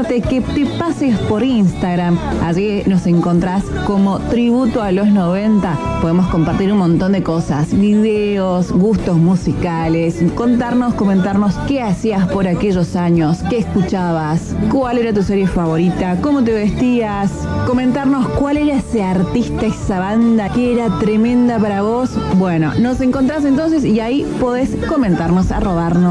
invitarte que te pases por Instagram. Allí nos encontrás como Tributo a los 90. Podemos compartir un montón de cosas, videos, gustos musicales, comentarnos qué hacías por aquellos años, qué escuchabas, cuál era tu serie favorita, cómo te vestías, comentarnos cuál era ese artista, esa banda que era tremenda para vos. Bueno, nos encontrás entonces y ahí podés comentarnos, arrobarnos.